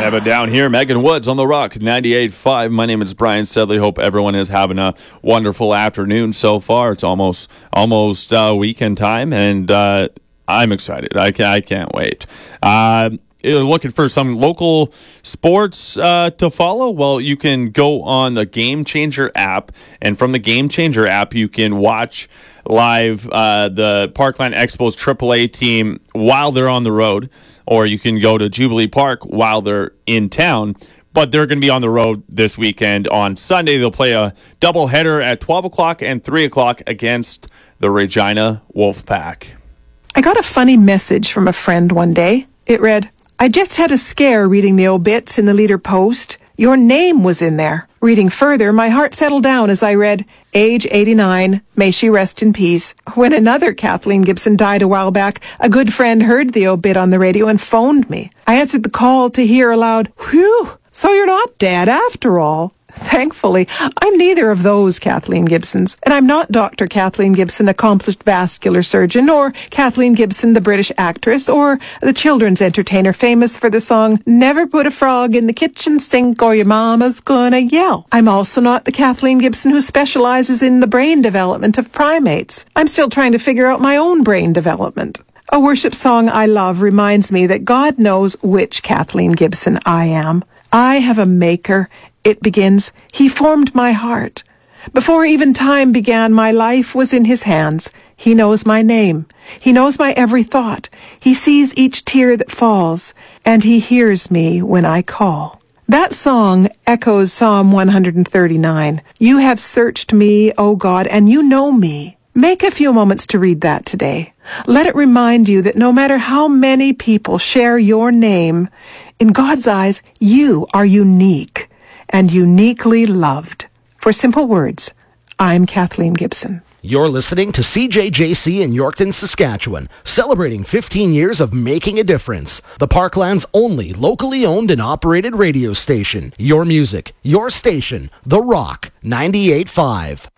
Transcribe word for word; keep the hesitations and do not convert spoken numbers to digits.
Have it down here. Megan Woods on the Rock, ninety-eight point five. My name is Brian Sedley. Hope everyone is having a wonderful afternoon so far. It's almost almost uh, weekend time, and uh, I'm excited. I, can, I can't wait. Uh, looking for some local sports uh, to follow? Well, you can go on the Game Changer app, and from the Game Changer app, you can watch live uh, the Parkland Expos triple A team while they're on the road, or you can go to Jubilee Park while they're in town. But they're going to be on the road this weekend. On Sunday, they'll play a doubleheader at twelve o'clock and three o'clock against the Regina Wolfpack. I got a funny message from a friend one day. It read, I just had a scare reading the obits in the Leader Post. Your name was in there. Reading further, my heart settled down as I read, age eighty-nine, may she rest in peace. When another Kathleen Gibson died a while back, a good friend heard the obit on the radio and phoned me. I answered the call to hear aloud, whew, so you're not dead after all. Thankfully, I'm neither of those Kathleen Gibsons, and I'm not Doctor Kathleen Gibson, accomplished vascular surgeon, or Kathleen Gibson, the British actress, or the children's entertainer famous for the song, Never Put a Frog in the Kitchen Sink or Your Mama's Gonna Yell. I'm also not the Kathleen Gibson who specializes in the brain development of primates. I'm still trying to figure out my own brain development. A worship song I love reminds me that God knows which Kathleen Gibson I am. I have a maker. It begins, He formed my heart. Before even time began, my life was in His hands. He knows my name. He knows my every thought. He sees each tear that falls, and He hears me when I call. That song echoes Psalm one thirty-nine. You have searched me, O God, and you know me. Make a few moments to read that today. Let it remind you that no matter how many people share your name, in God's eyes, you are unique and uniquely loved. For simple words, I'm Kathleen Gibson. You're listening to C J J C in Yorkton, Saskatchewan, celebrating fifteen years of making a difference. The Parkland's only locally owned and operated radio station. Your music, your station, The Rock, ninety-eight point five.